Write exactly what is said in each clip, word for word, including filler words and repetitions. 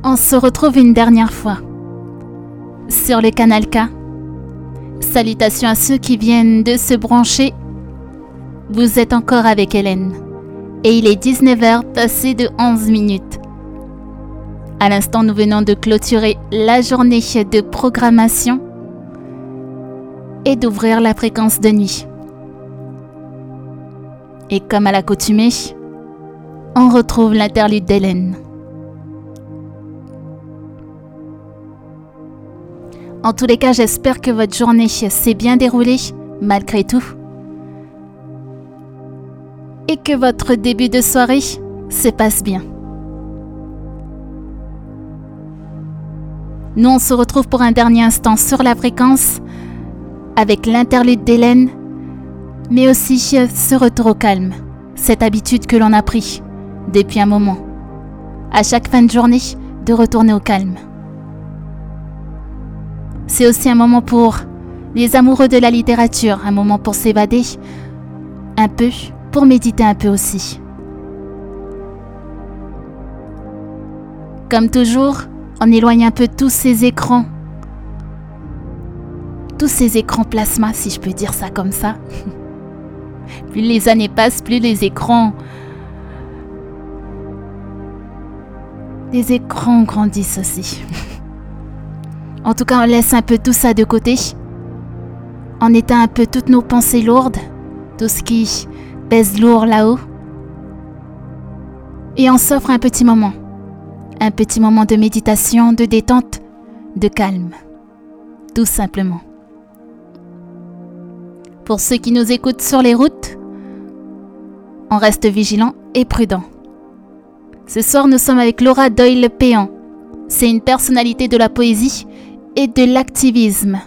On se retrouve une dernière fois sur le canal K. Salutations à ceux qui viennent de se brancher. Vous êtes encore avec Hélène. Et il est dix-neuf heures passées de onze minutes. À l'instant, nous venons de clôturer la journée de programmation et d'ouvrir la fréquence de nuit. Et comme à l'accoutumée, on retrouve l'interlude d'Hélène. En tous les cas, j'espère que votre journée s'est bien déroulée, malgré tout. Et que votre début de soirée se passe bien. Nous, on se retrouve pour un dernier instant sur la fréquence, avec l'interlude d'Hélène, mais aussi ce retour au calme, cette habitude que l'on a pris depuis un moment. À chaque fin de journée, de retourner au calme. C'est aussi un moment pour les amoureux de la littérature, un moment pour s'évader un peu, pour méditer un peu aussi. Comme toujours, on éloigne un peu tous ces écrans, tous ces écrans plasma, si je peux dire ça comme ça. Plus les années passent, plus les écrans, les écrans grandissent aussi. En tout cas, on laisse un peu tout ça de côté. On éteint un peu toutes nos pensées lourdes, tout ce qui pèse lourd là-haut. Et on s'offre un petit moment. Un petit moment de méditation, de détente, de calme. Tout simplement. Pour ceux qui nous écoutent sur les routes, on reste vigilant et prudent. Ce soir, nous sommes avec Laura Doyle-Péan. C'est une personnalité de la poésie et de l'activisme.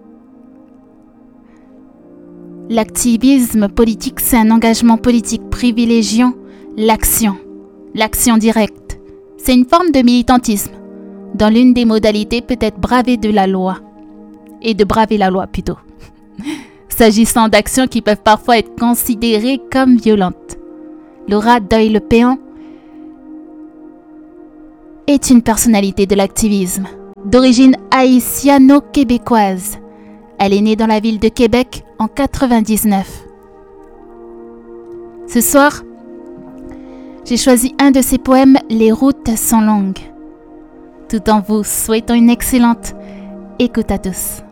L'activisme politique, c'est un engagement politique privilégiant l'action, l'action directe. C'est une forme de militantisme, dans l'une des modalités peut-être braver de la loi, et de braver la loi plutôt, s'agissant d'actions qui peuvent parfois être considérées comme violentes. Laura Doyle-Péan est une personnalité de l'activisme, d'origine haïtiano-québécoise. Elle est née dans la ville de Québec en quatre-vingt-dix-neuf. Ce soir, j'ai choisi un de ses poèmes, « Les routes sont longues », tout en vous souhaitant une excellente écoute à tous.